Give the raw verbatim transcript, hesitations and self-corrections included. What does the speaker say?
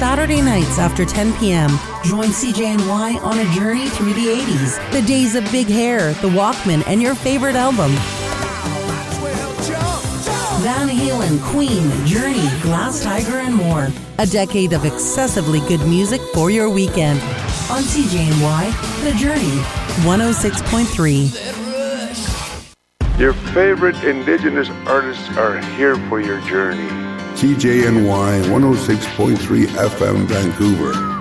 Saturday nights after ten p.m. Join C J N Y on a journey through the eighties, the days of Big Hair, the Walkman, and your favorite album. Van Halen, Queen, Journey, Glass Tiger, and more. A decade of excessively good music for your weekend. On C J N Y, The Journey, one oh six point three. Your favorite indigenous artists are here for your journey. C J N Y one oh six point three F M Vancouver.